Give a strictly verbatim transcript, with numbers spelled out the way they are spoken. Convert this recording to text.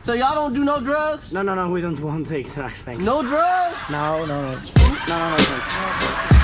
So y'all don't do no drugs? No, no, no, we don't want to take drugs, thanks. No drugs? No, no, no. No, no, no, thanks.